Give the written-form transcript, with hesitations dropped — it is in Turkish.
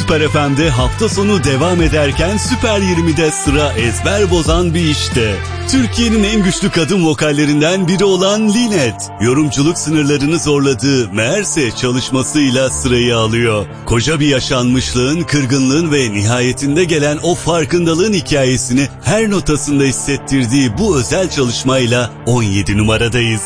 Süper FM'de hafta sonu devam ederken Süper 20'de sıra ezber bozan bir işte. Türkiye'nin en güçlü kadın vokallerinden biri olan Linet, yorumculuk sınırlarını zorladığı Meğerse çalışmasıyla sırayı alıyor. Koca bir yaşanmışlığın, kırgınlığın ve nihayetinde gelen o farkındalığın hikayesini her notasında hissettirdiği bu özel çalışmayla 17 numaradayız.